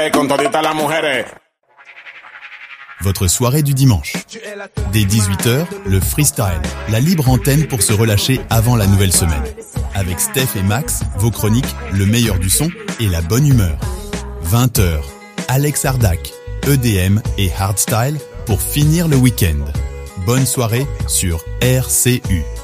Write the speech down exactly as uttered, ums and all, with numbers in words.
Con todita las mujeres. Votre soirée du dimanche. Dès dix-huit heures, le freestyle, la libre antenne pour se relâcher avant la nouvelle semaine. Avec Steph et Max, vos chroniques, le meilleur du son et la bonne humeur. vingt heures, Alex Ardac, E D M et Hardstyle pour finir le week-end. Bonne soirée sur R C U.